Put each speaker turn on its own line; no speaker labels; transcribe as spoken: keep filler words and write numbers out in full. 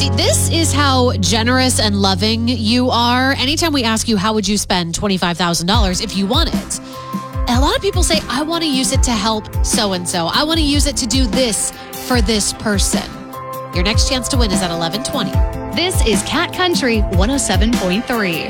See, this is how generous and loving you are. Anytime we ask you, how would you spend twenty-five thousand dollars if you won it? A lot of people say, I want to use it to help so-and-so. I want to use it to do this for this person. Your next chance to win is at eleven twenty.
This is Cat Country one oh seven point three.